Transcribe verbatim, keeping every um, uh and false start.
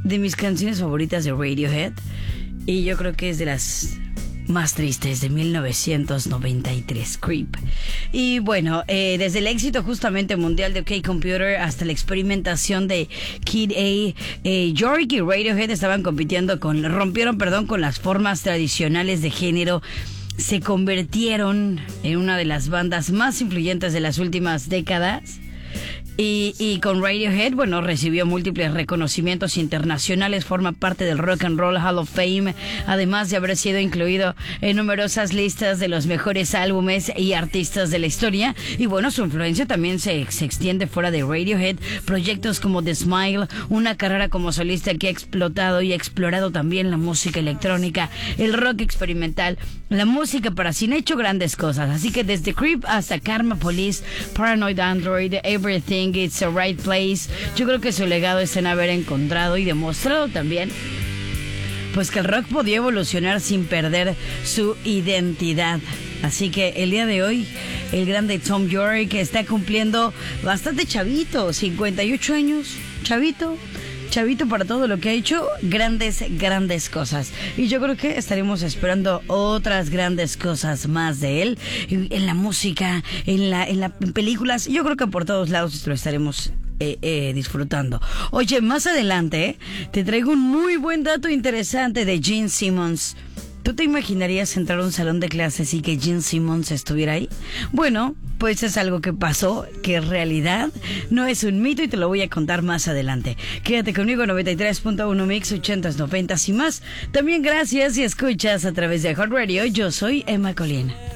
de mis canciones favoritas de Radiohead. Y yo creo que es de las más tristes de mil novecientos noventa y tres, Creep. Y bueno, eh, desde el éxito justamente mundial de OK Computer hasta la experimentación de Kid A, eh, York y Radiohead estaban compitiendo con, rompieron, perdón, con las formas tradicionales de género. Se convirtieron en una de las bandas más influyentes de las últimas décadas. Y, y con Radiohead, bueno, recibió múltiples reconocimientos internacionales, forma parte del Rock and Roll Hall of Fame, además de haber sido incluido en numerosas listas de los mejores álbumes y artistas de la historia. Y bueno, su influencia también se, se extiende fuera de Radiohead. Proyectos como The Smile, una carrera como solista que ha explotado y ha explorado también la música electrónica, el rock experimental, la música para cine, ha hecho grandes cosas. Así que desde Creep hasta Karma Police, Paranoid Android, Everything, It's the Right Place, yo creo que su legado está en haber encontrado y demostrado también pues que el rock podía evolucionar sin perder su identidad. Así que el día de hoy el grande Thom Yorke está cumpliendo bastante chavito, cincuenta y ocho años, chavito Chavito para todo lo que ha hecho, grandes, grandes cosas. Y yo creo que estaremos esperando otras grandes cosas más de él. En la música, en la, en las películas, yo creo que por todos lados lo estaremos eh, eh, disfrutando. Oye, más adelante eh, te traigo un muy buen dato interesante de Gene Simmons. ¿Tú te imaginarías entrar a un salón de clases y que Gene Simmons estuviera ahí? Bueno, pues es algo que pasó, que en realidad no es un mito y te lo voy a contar más adelante. Quédate conmigo, noventa y tres punto uno Mix, ochentas, noventas y más. También gracias si escuchas a través de Hot Radio. Yo soy Emma Colina.